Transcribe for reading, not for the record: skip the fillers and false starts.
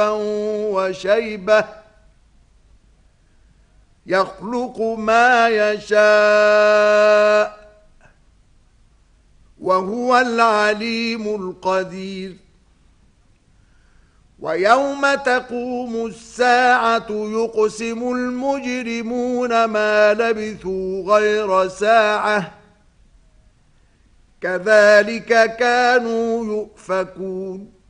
وشيبة يخلق ما يشاء وهو العليم القدير ويوم تقوم الساعة يقسم المجرمون ما لبثوا غير ساعة كذلك كانوا يؤفكون